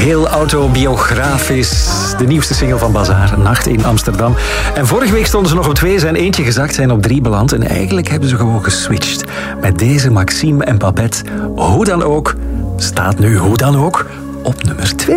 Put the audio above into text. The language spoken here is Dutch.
Heel autobiografisch. De nieuwste single van Bazaar, Nacht in Amsterdam. En vorige week stonden ze nog op 2, zijn eentje gezakt, zijn op 3 beland. En eigenlijk hebben ze gewoon geswitcht. Met deze Maxime en Babette, Hoe dan ook, staat nu Hoe dan ook op nummer 2.